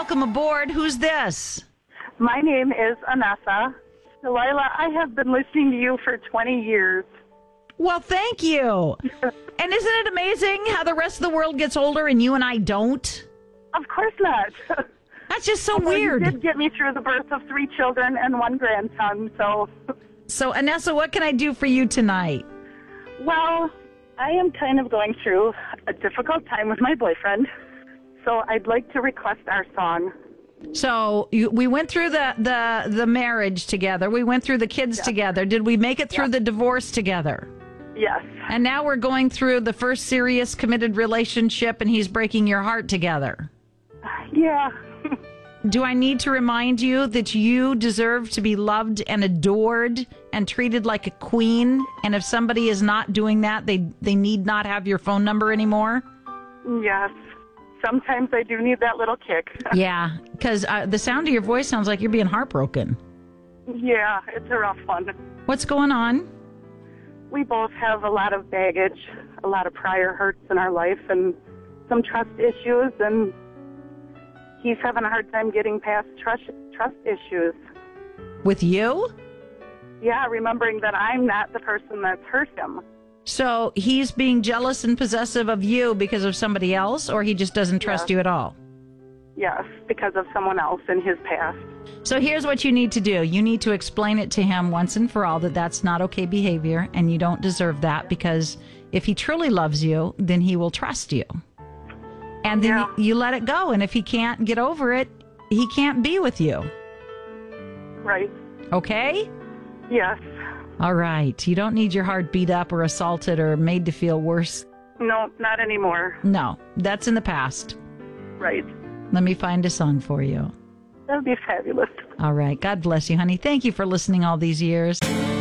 welcome aboard. Who's this? My name is Anessa. Delilah, I have been listening to you for 20 years. Well, thank you. And isn't it amazing how the rest of the world gets older and you and I don't? Of course not. That's just so Although weird. You did get me through the birth of 3 children and 1 grandson, so... So, Anessa, what can I do for you tonight? Well, I am kind of going through a difficult time with my boyfriend, so I'd like to request our song. So we went through the marriage together. We went through the kids together. Did we make it through the divorce together? Yes. And now we're going through the first serious committed relationship and he's breaking your heart together. Yeah. Do I need to remind you that you deserve to be loved and adored and treated like a queen? And if somebody is not doing that, they need not have your phone number anymore? Yes. Sometimes I do need that little kick. Yeah, because the sound of your voice sounds like you're being heartbroken. Yeah, it's a rough one. What's going on? We both have a lot of baggage, a lot of prior hurts in our life, and some trust issues, and he's having a hard time getting past trust issues. With you? Yeah, remembering that I'm not the person that's hurt him. So he's being jealous and possessive of you because of somebody else, or he just doesn't trust you at all? Yes, because of someone else in his past. So here's what you need to do. You need to explain it to him once and for all that that's not okay behavior and you don't deserve that, because if he truly loves you, then he will trust you. And then you let it go. And if he can't get over it, he can't be with you. Right. Okay? Yes. All right. You don't need your heart beat up or assaulted or made to feel worse. No, not anymore. No, that's in the past. Right. Let me find a song for you. That would be fabulous. All right. God bless you, honey. Thank you for listening all these years.